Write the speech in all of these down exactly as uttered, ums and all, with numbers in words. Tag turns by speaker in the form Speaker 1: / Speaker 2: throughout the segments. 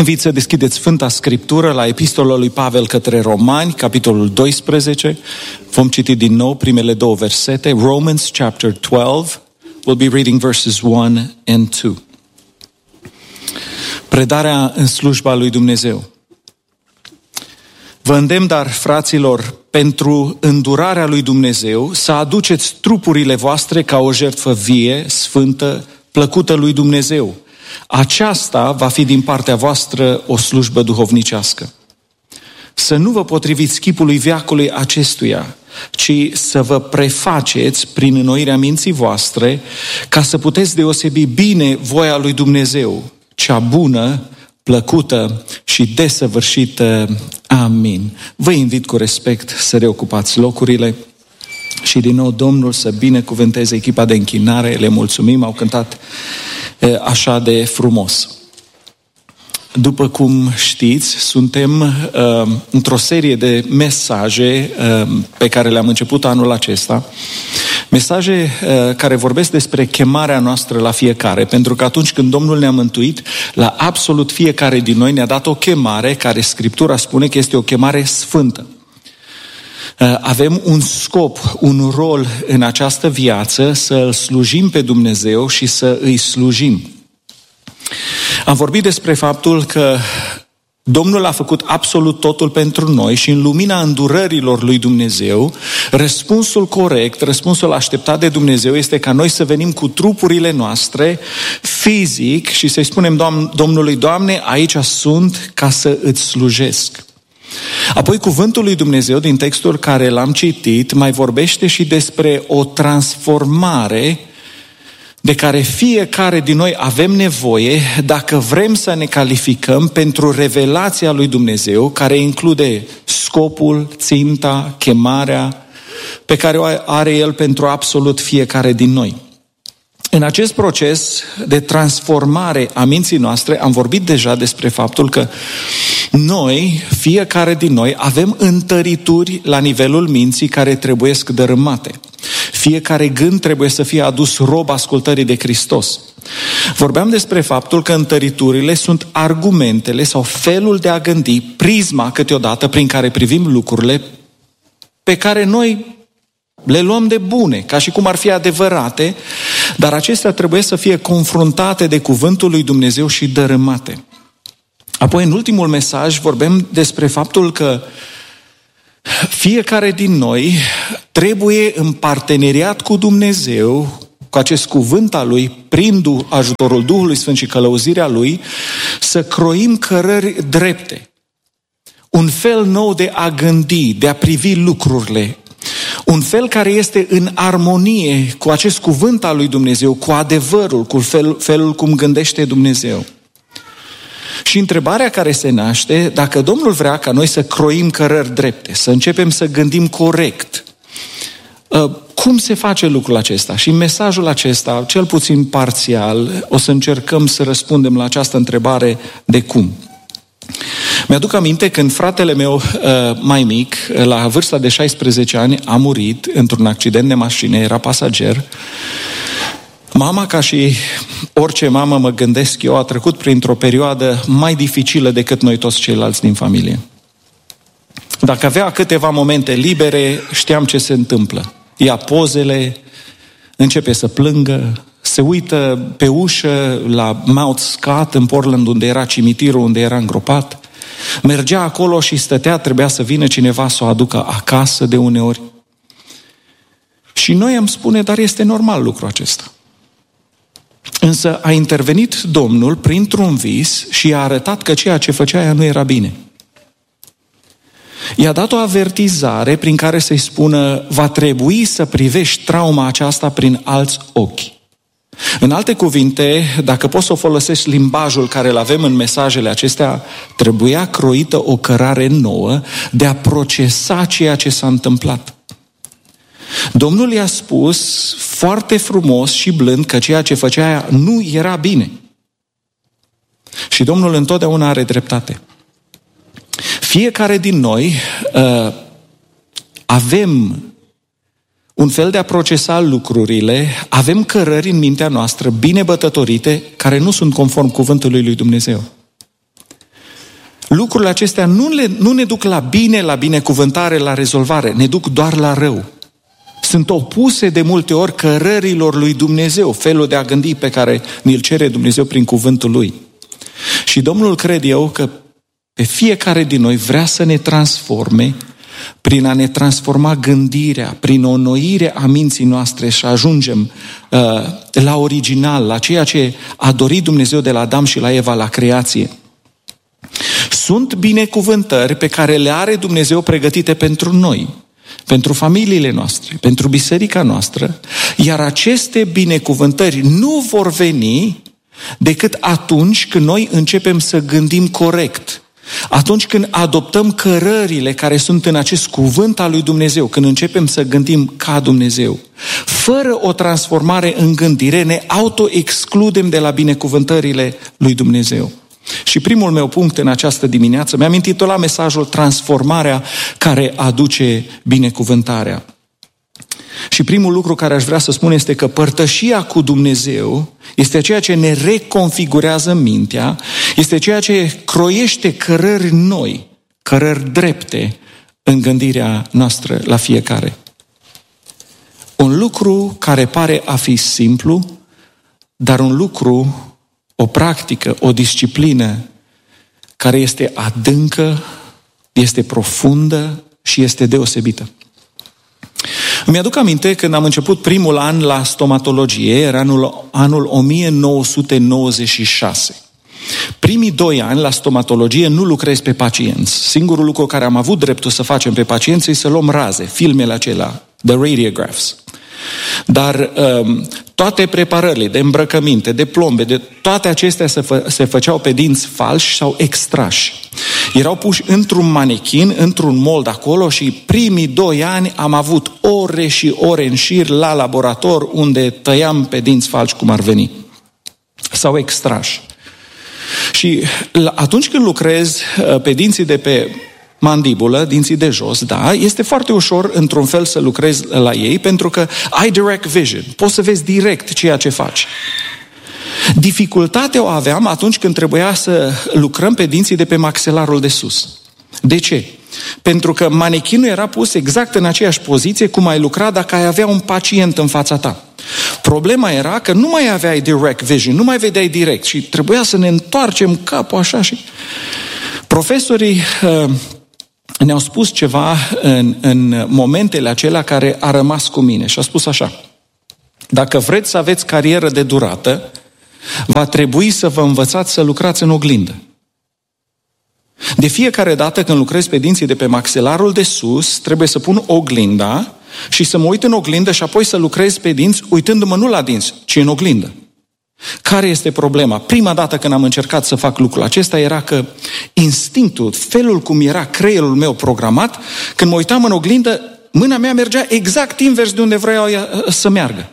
Speaker 1: invit să deschideți Sfânta Scriptură la Epistola lui Pavel către Romani, capitolul doisprezece. Vom citi din nou primele două versete. Romans chapter twelve. We'll be reading verses one and two. Predarea în slujba lui Dumnezeu. Vă îndemn, dar, fraților, pentru îndurarea lui Dumnezeu, să aduceți trupurile voastre ca o jertfă vie, sfântă, plăcută lui Dumnezeu. Aceasta va fi din partea voastră o slujbă duhovnicească. Să nu vă potriviți chipului veacului acestuia, ci să vă prefaceți prin înnoirea minții voastre, ca să puteți deosebi bine voia lui Dumnezeu, cea bună, plăcută și desăvârșită. Amin. Vă invit cu respect să reocupați locurile și din nou Domnul să binecuvânteze echipa de închinare. Le mulțumim, au cântat așa de frumos. După cum știți, suntem uh, într-o serie de mesaje uh, pe care le-am început anul acesta. Mesaje uh, care vorbesc despre chemarea noastră la fiecare, pentru că atunci când Domnul ne-a mântuit, la absolut fiecare din noi ne-a dat o chemare care Scriptura spune că este o chemare sfântă. Uh, avem un scop, un rol în această viață, să îl slujim pe Dumnezeu și să îi slujim. Am vorbit despre faptul că Domnul a făcut absolut totul pentru noi și în lumina îndurărilor lui Dumnezeu, răspunsul corect, răspunsul așteptat de Dumnezeu este ca noi să venim cu trupurile noastre fizic și să-i spunem Doamn- Domnului, Doamne, aici sunt ca să îți slujesc. Apoi cuvântul lui Dumnezeu din textul care l-am citit mai vorbește și despre o transformare de care fiecare din noi avem nevoie dacă vrem să ne calificăm pentru revelația lui Dumnezeu, care include scopul, ținta, chemarea pe care o are El pentru absolut fiecare din noi. În acest proces de transformare a minții noastre am vorbit deja despre faptul că noi, fiecare din noi, avem întărituri la nivelul minții care trebuiesc dărâmate. Fiecare gând trebuie să fie adus rob ascultării de Hristos. Vorbeam despre faptul că întăriturile sunt argumentele sau felul de a gândi, prisma câteodată prin care privim lucrurile pe care noi le luăm de bune, ca și cum ar fi adevărate, dar acestea trebuie să fie confruntate de cuvântul lui Dumnezeu și dărâmate. Apoi, în ultimul mesaj, vorbim despre faptul că fiecare din noi trebuie în parteneriat cu Dumnezeu, cu acest cuvânt al Lui, prin ajutorul Duhului Sfânt și călăuzirea Lui, să croim cărări drepte. Un fel nou de a gândi, de a privi lucrurile. Un fel care este în armonie cu acest cuvânt al lui Dumnezeu, cu adevărul, cu fel, felul cum gândește Dumnezeu. Și întrebarea care se naște, dacă Domnul vrea ca noi să croim cărări drepte, să începem să gândim corect, cum se face lucrul acesta? Și în mesajul acesta, cel puțin parțial, o să încercăm să răspundem la această întrebare de cum. Mi-aduc aminte când fratele meu mai mic, la vârsta de șaisprezece ani, a murit într-un accident de mașină, era pasager. Mama, ca și orice mamă, mă gândesc eu, a trecut printr-o perioadă mai dificilă decât noi toți ceilalți din familie. Dacă avea câteva momente libere, știam ce se întâmplă. Ia pozele, începe să plângă, se uită pe ușă la Mount Scott în Portland, unde era cimitirul, unde era îngropat. Mergea acolo și stătea, trebuia să vină cineva să o aducă acasă de uneori. Și noi am spune, dar este normal lucrul acesta. Însă a intervenit Domnul printr-un vis și i-a arătat că ceea ce făcea ea nu era bine. I-a dat o avertizare prin care să-i spună, va trebui să privești trauma aceasta prin alți ochi. În alte cuvinte, dacă poți să o folosești limbajul care îl avem în mesajele acestea, trebuia croită o cărare nouă de a procesa ceea ce s-a întâmplat. Domnul i-a spus foarte frumos și blând că ceea ce făcea ea nu era bine. Și Domnul întotdeauna are dreptate. Fiecare din noi uh, avem un fel de a procesa lucrurile, avem cărări în mintea noastră bine bătătorite care nu sunt conform cuvântului lui Dumnezeu. lucrurile acestea nu, le, nu ne duc la bine, la binecuvântare, la rezolvare, ne duc doar la rău. Sunt opuse de multe ori cărărilor lui Dumnezeu, felul de a gândi pe care ni-l cere Dumnezeu prin cuvântul Lui. Și Domnul, cred eu, că pe fiecare din noi vrea să ne transforme prin a ne transforma gândirea, prin o înnoire a minții noastre și ajungem uh, la original, la ceea ce a dorit Dumnezeu de la Adam și la Eva la creație. Sunt binecuvântări pe care le are Dumnezeu pregătite pentru noi, pentru familiile noastre, pentru biserica noastră, iar aceste binecuvântări nu vor veni decât atunci când noi începem să gândim corect, atunci când adoptăm cărările care sunt în acest cuvânt al lui Dumnezeu, când începem să gândim ca Dumnezeu. Fără o transformare în gândire, ne auto-excludem de la binecuvântările lui Dumnezeu. Și primul meu punct în această dimineață, mi-am intitulat mesajul Transformarea care aduce binecuvântarea. Și primul lucru care aș vrea să spun este că părtășia cu Dumnezeu este ceea ce ne reconfigurează mintea, este ceea ce croiește cărări noi, cărări drepte în gândirea noastră la fiecare. Un lucru care pare a fi simplu, dar un lucru, o practică, o disciplină care este adâncă, este profundă și este deosebită. Îmi aduc aminte când am început primul an la stomatologie, era anul, anul o mie nouă sute nouăzeci și șase. Primii doi ani la stomatologie nu lucrez pe pacienți. Singurul lucru care am avut dreptul să facem pe pacienți e să luăm raze, filmele acelea, the radiographs. Dar um, toate preparările de îmbrăcăminte, de plombe, de toate acestea se, fă, se făceau pe dinți falși sau extrași. Erau puși într-un manechin, într-un mold acolo și primii doi ani am avut ore și ore în șir la laborator unde tăiam pe dinți falși cum ar veni. Sau extrași. Și atunci când lucrez pe dinții de pe mandibulă, dinții de jos, da, este foarte ușor într-un fel să lucrezi la ei pentru că ai direct vision, poți să vezi direct ceea ce faci. Dificultatea o aveam atunci când trebuia să lucrăm pe dinții de pe maxilarul de sus. De ce? Pentru că manechinul era pus exact în aceeași poziție cum ai lucra dacă ai avea un pacient în fața ta. Problema era că nu mai aveai direct vision, nu mai vedeai direct și trebuia să ne întoarcem capul așa și... Profesorii uh, ne-au spus ceva în, în momentele acelea care a rămas cu mine și a spus așa: dacă vreți să aveți carieră de durată, va trebui să vă învățați să lucrați în oglindă. De fiecare dată când lucrez pe dinții de pe maxilarul de sus, trebuie să pun oglinda și să mă uit în oglindă și apoi să lucrez pe dinți uitându-mă nu la dinți, ci în oglindă. Care este problema? Prima dată când am încercat să fac lucrul acesta era că instinctul, felul cum era creierul meu programat, când mă uitam în oglindă, mâna mea mergea exact invers de unde vreau să meargă.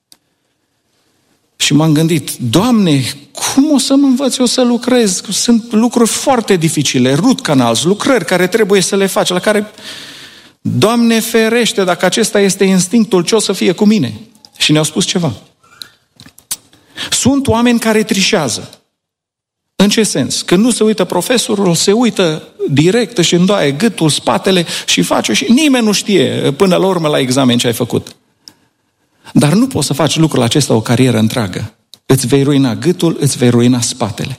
Speaker 1: Și m-am gândit, Doamne, cum o să mă învăț eu să lucrez? Sunt lucruri foarte dificile, root canals, lucrări care trebuie să le faci, la care, Doamne ferește, dacă acesta este instinctul, ce o să fie cu mine? Și ne-au spus ceva. Sunt oameni care trișează. În ce sens? Când nu se uită profesorul, se uită direct, își îndoaie gâtul, spatele și face și nimeni nu știe până la urmă la examen ce ai făcut. Dar nu poți să faci lucrul acesta o carieră întreagă. Îți vei ruina gâtul, îți vei ruina spatele.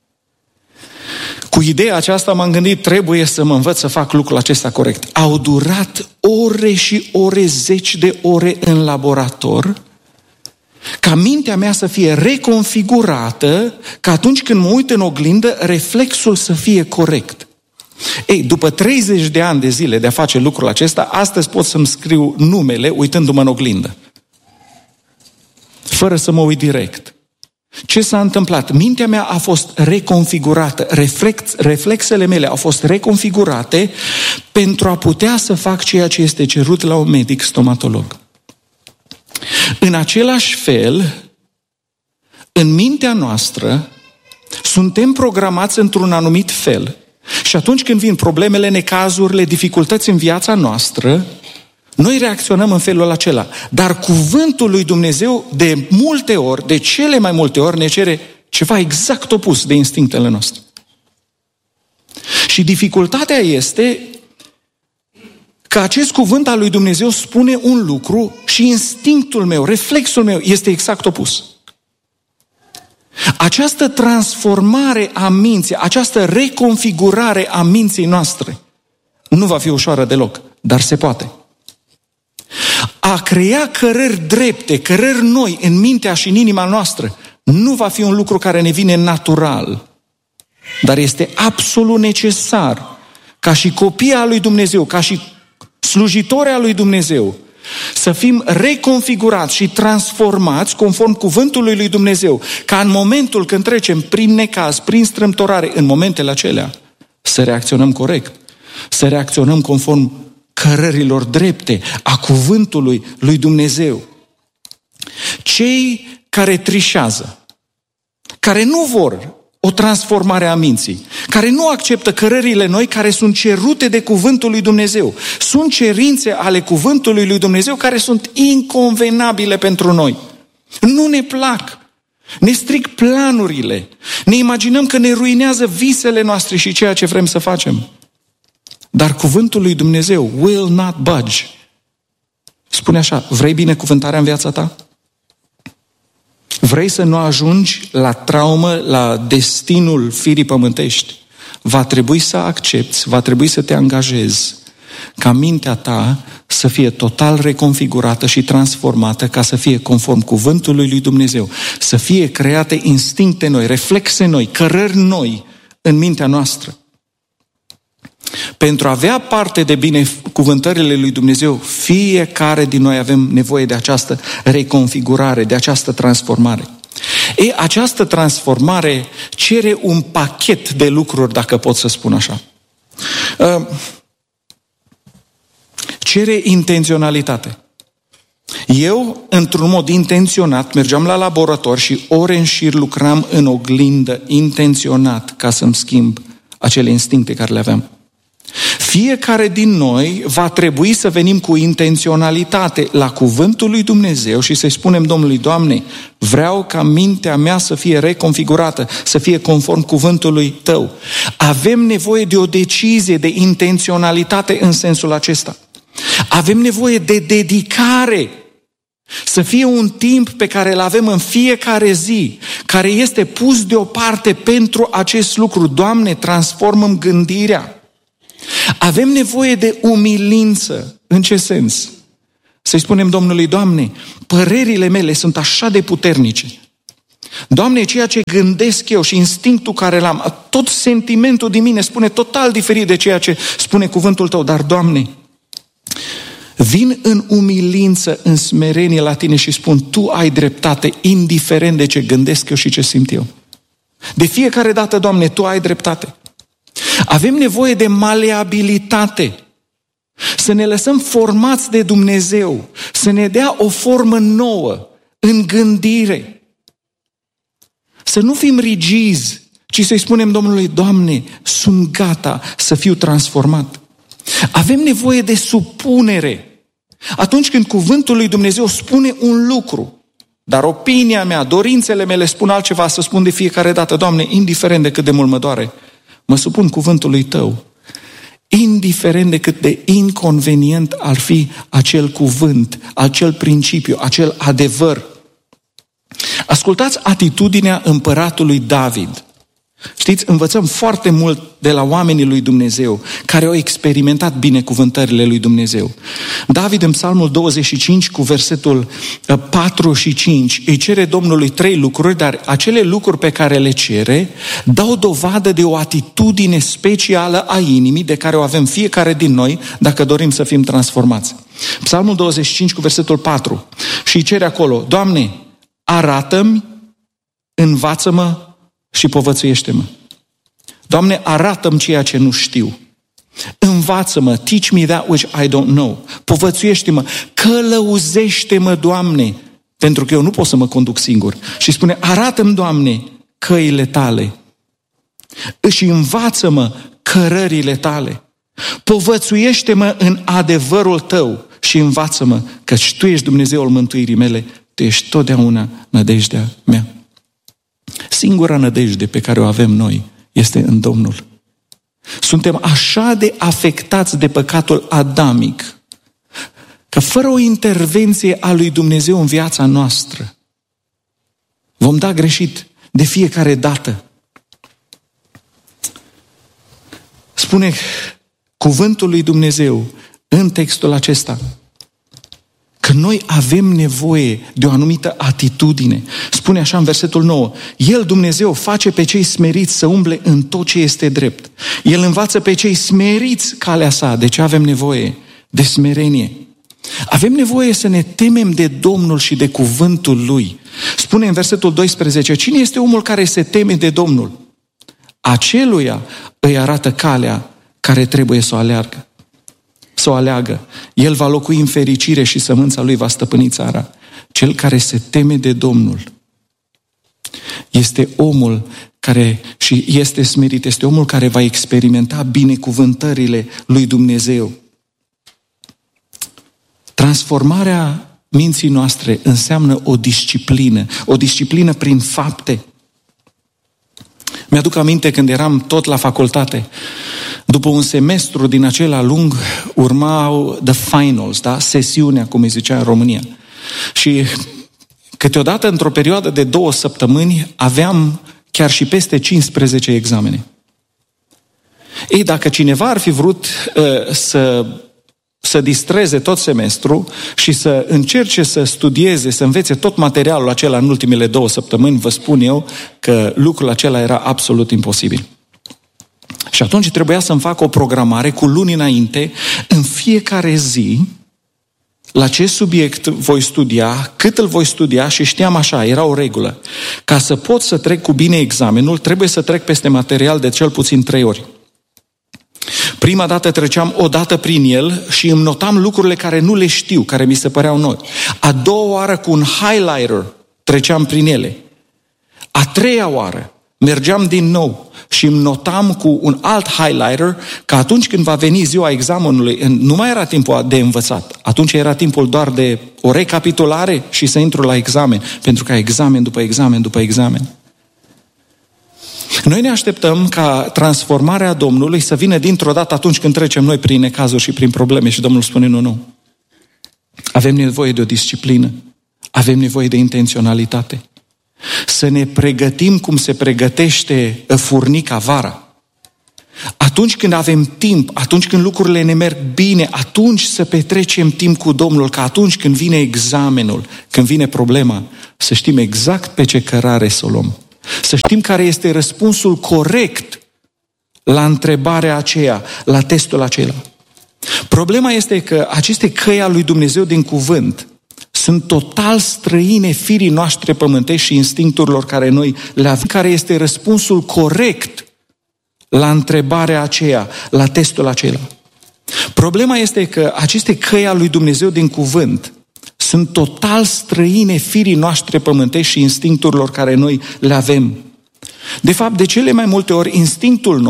Speaker 1: Cu ideea aceasta m-am gândit, trebuie să mă învăț să fac lucrul acesta corect. Au durat ore și ore, zeci de ore în laborator, ca mintea mea să fie reconfigurată, ca atunci când mă uit în oglindă, reflexul să fie corect. Ei, după treizeci de ani de zile de a face lucrul acesta, astăzi pot să-mi scriu numele uitându-mă în oglindă. Fără să mă uit direct. Ce s-a întâmplat? Mintea mea a fost reconfigurată, reflex, reflexele mele au fost reconfigurate pentru a putea să fac ceea ce este cerut la un medic stomatolog. În același fel, în mintea noastră, suntem programați într-un anumit fel. Și atunci când vin problemele, necazurile, dificultăți în viața noastră, noi reacționăm în felul acela. Dar cuvântul lui Dumnezeu, de multe ori, de cele mai multe ori, ne cere ceva exact opus de instinctele noastre. Și dificultatea este că acest cuvânt al lui Dumnezeu spune un lucru și instinctul meu, reflexul meu este exact opus. Această transformare a minții, această reconfigurare a minții noastre nu va fi ușoară deloc, dar se poate. A crea cărări drepte, cărări noi în mintea și în inima noastră nu va fi un lucru care ne vine natural, dar este absolut necesar ca și copii al lui Dumnezeu, ca și slujitori al lui Dumnezeu, să fim reconfigurați și transformați conform cuvântului lui Dumnezeu, ca în momentul când trecem prin necaz, prin strâmtorare, în momentele acelea, să reacționăm corect, să reacționăm conform cărărilor drepte a cuvântului lui Dumnezeu. Cei care trișează, care nu vor o transformare a minții, care nu acceptă cărările noi care sunt cerute de cuvântul lui Dumnezeu. Sunt cerințe ale cuvântului lui Dumnezeu care sunt inconvenabile pentru noi. Nu ne plac. Ne stric planurile. Ne imaginăm că ne ruinează visele noastre și ceea ce vrem să facem. Dar cuvântul lui Dumnezeu will not budge. Spune așa, vrei binecuvântarea în viața ta? Vrei să nu ajungi la traumă, la destinul firii pământești? Va trebui să accepți, va trebui să te angajezi ca mintea ta să fie total reconfigurată și transformată ca să fie conform cuvântului lui Dumnezeu, să fie create instincte noi, reflexe noi, cărări noi în mintea noastră. Pentru a avea parte de binecuvântările lui Dumnezeu, fiecare din noi avem nevoie de această reconfigurare, de această transformare. Ei, această transformare cere un pachet de lucruri, dacă pot să spun așa. Cere intenționalitate. Eu, într-un mod intenționat, mergeam la laborator și ore în șir lucram în oglindă, intenționat, ca să-mi schimb acele instincte care le aveam. Fiecare din noi va trebui să venim cu intenționalitate la cuvântul lui Dumnezeu și să-i spunem Domnului, Doamne, vreau ca mintea mea să fie reconfigurată, să fie conform cuvântului Tău. Avem nevoie de o decizie, de intenționalitate în sensul acesta. Avem nevoie de dedicare, să fie un timp pe care îl avem în fiecare zi, care este pus deoparte pentru acest lucru. Doamne, transformă-mi gândirea. Avem nevoie de umilință. În ce sens? Să-i spunem Domnului, Doamne, părerile mele sunt așa de puternice. Doamne, ceea ce gândesc eu și instinctul care l-am, tot sentimentul din mine spune total diferit de ceea ce spune cuvântul Tău. Dar, Doamne, vin în umilință, în smerenie la Tine și spun, Tu ai dreptate, indiferent de ce gândesc eu și ce simt eu. De fiecare dată, Doamne, Tu ai dreptate. Avem nevoie de maleabilitate, să ne lăsăm formați de Dumnezeu, să ne dea o formă nouă în gândire. Să nu fim rigizi, ci să-i spunem Domnului, Doamne, sunt gata să fiu transformat. Avem nevoie de supunere. Atunci când cuvântul lui Dumnezeu spune un lucru, dar opinia mea, dorințele mele spun altceva, să spun de fiecare dată, Doamne, indiferent de cât de mult mă doare, mă supun cuvântului Tău, indiferent de cât de inconvenient ar fi acel cuvânt, acel principiu, acel adevăr. Ascultați atitudinea împăratului David. Știți, învățăm foarte mult de la oamenii lui Dumnezeu, care au experimentat binecuvântările lui Dumnezeu. David în Psalmul douăzeci și cinci cu versetul patru și cinci îi cere Domnului trei lucruri, dar acele lucruri pe care le cere dau dovadă de o atitudine specială a inimii de care o avem fiecare din noi dacă dorim să fim transformați. Psalmul douăzeci și cinci cu versetul patru și îi cere acolo, Doamne, arată-mi, învață-mă și povățuiește-mă. Doamne, arată-mi ceea ce nu știu. Învață-mă, teach me that which I don't know. Povățuiește-mă, călăuzește-mă, Doamne, pentru că eu nu pot să mă conduc singur. Și spune, arată-mi, Doamne, căile Tale. Și învață-mă cărările Tale. Povățuiește-mă în adevărul Tău și învață-mă, căci Tu ești Dumnezeul mântuirii mele, Tu ești totdeauna nădejdea mea. Singura nădejde pe care o avem noi este în Domnul. Suntem așa de afectați de păcatul adamic, că fără o intervenție a lui Dumnezeu în viața noastră, vom da greșit de fiecare dată. Spune cuvântul lui Dumnezeu în textul acesta că noi avem nevoie de o anumită atitudine. Spune așa în versetul nouă: El, Dumnezeu, face pe cei smeriți să umble în tot ce este drept. El învață pe cei smeriți calea sa. De ce avem nevoie? De smerenie. Avem nevoie să ne temem de Domnul și de cuvântul Lui. Spune în versetul doisprezece: cine este omul care se teme de Domnul? Aceluia îi arată calea care trebuie să o aleargă. Să o aleagă. El va locui în fericire și sămânța lui va stăpâni țara. Cel care se teme de Domnul este omul care și este smerit, este omul care va experimenta binecuvântările lui Dumnezeu. Transformarea minții noastre înseamnă o disciplină, o disciplină prin fapte. Mi-aduc aminte când eram tot la facultate, după un semestru din acela lung, urmau the finals, da? Sesiunea, cum îi zicea în România. Și câteodată, într-o perioadă de două săptămâni, aveam chiar și peste cincisprezece examene. Ei, dacă cineva ar fi vrut uh, să, să distreze tot semestru și să încerce să studieze, să învețe tot materialul acela în ultimele două săptămâni, vă spun eu că lucrul acela era absolut imposibil. Și atunci trebuia să-mi fac o programare cu luni înainte, în fiecare zi, la ce subiect voi studia, cât îl voi studia, și știam așa, era o regulă. Ca să pot să trec cu bine examenul, trebuie să trec peste material de cel puțin trei ori. Prima dată treceam o dată prin el și îmi notam lucrurile care nu le știu, care mi se păreau noi. A doua oară cu un highlighter treceam prin ele. A treia oară mergeam din nou și îmi notam cu un alt highlighter că atunci când va veni ziua examenului, nu mai era timpul de învățat, atunci era timpul doar de o recapitulare și să intru la examen, pentru că examen după examen după examen. Noi ne așteptăm ca transformarea Domnului să vină dintr-o dată atunci când trecem noi prin necazuri și prin probleme și Domnul spune nu, nu. Avem nevoie de o disciplină, avem nevoie de intenționalitate. Să ne pregătim cum se pregătește furnica vara. Atunci când avem timp, atunci când lucrurile ne merg bine, atunci să petrecem timp cu Domnul, că atunci când vine examenul, când vine problema, să știm exact pe ce cărare să o luăm. Să știm care este răspunsul corect la întrebarea aceea, la testul acela. Problema este că aceste căi al lui Dumnezeu din cuvânt sunt total străine firii noastre pământești și instincturilor care noi le avem. Care este răspunsul corect la întrebarea aceea, la testul acela. Problema este că aceste căi al lui Dumnezeu din cuvânt sunt total străine firii noastre pământești și instincturilor care noi le avem. De fapt, de cele mai multe ori, instinctul nostru